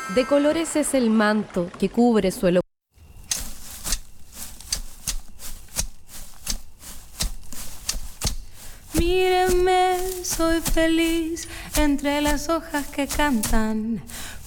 De colores es el manto que cubre su elocuencia. Mírenme, soy feliz entre las hojas que cantan,